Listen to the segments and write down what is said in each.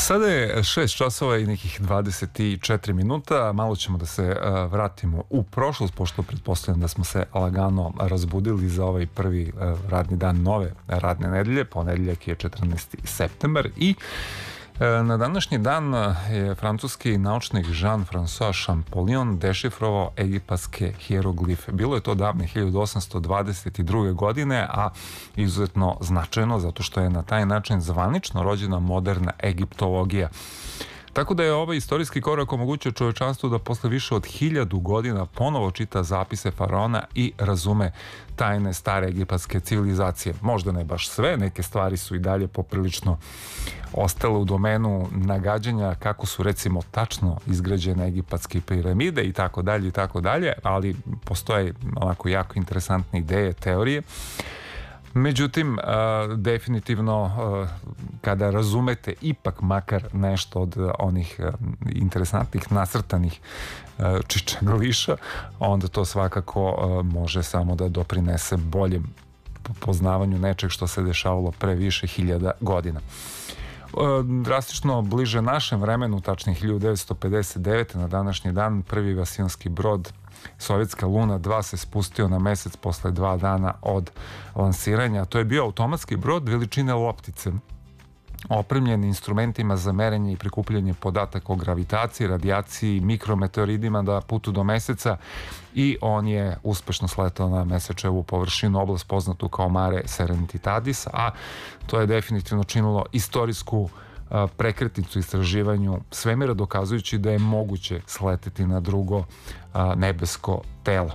Sada je 6 časova i nekih 24 minuta. Malo ćemo da se vratimo u prošlost, pošto pretpostavljam da smo se lagano razbudili za ovaj prvi radni dan nove radne nedelje. Ponedeljak je 14. septembar i na današnji dan je francuski naučnik Jean-François Champollion dešifrovao egipatske hieroglife. Bilo je to davne 1822. godine, a izuzetno značajno zato što je na taj način zvanično rođena moderna egiptologija. Tako da je ovaj istorijski korak omogućio čovečanstvu da posle više od 1000 godina ponovo čita zapise faraona i razume tajne stare egipatske civilizacije. Možda ne baš sve, neke stvari su i dalje poprilično ostale u domenu nagađanja kako su recimo tačno izgrađene egipatske piramide i tako dalje, ali postoje onako jako interesantne ideje, teorije. Međutim, definitivno kada razumete ipak makar nešto od onih interesantnih nacrtanih čičagliša, onda to svakako može samo da doprinese boljem poznavanju nečeg što se dešavalo pre više 1000 godina. Drastično bliže našem vremenu, tačnije 1959. na današnji dan, prvi vasionski brod sovjetska Luna 2 se spustio na mesec posle 2 dana od lansiranja. To je bio automatski brod veličine loptice, opremljen instrumentima za merenje i prikupljanje podataka o gravitaciji, radijaciji, mikrometeoridima na putu do meseca i on je uspešno sletao na mesečevu površinu, oblast poznatu kao Mare Serenitatis, a to je definitivno činilo istorijsku prekretnicu istraživanju svemira, dokazujući da je moguće sleteti na drugo nebesko telo.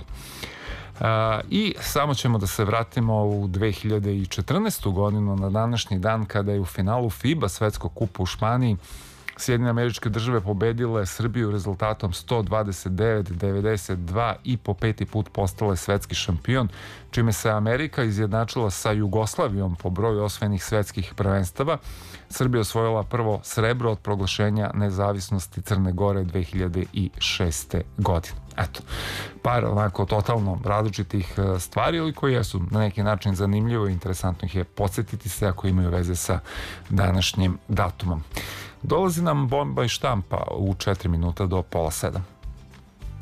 I samo ćemo da se vratimo u 2014. godinu na današnji dan, kada je u finalu FIBA svetskog kupa u Španiji Sjedinjene Američke Države pobedile Srbiju rezultatom 129-92 i po 5. put postale svetski šampion, čime se Amerika izjednačila sa Jugoslavijom po broju osvojenih svetskih prvenstava. Srbija osvojila prvo srebro od proglašenja nezavisnosti Crne Gore 2006. godine. Eto, par onako totalno različitih stvari, ali koji jesu na neki način zanimljivo i interesantno ih je podsjetiti se ako imaju veze sa današnjim datumom. Dolazi nam bomba i štampa u 4 minuta do 6:30.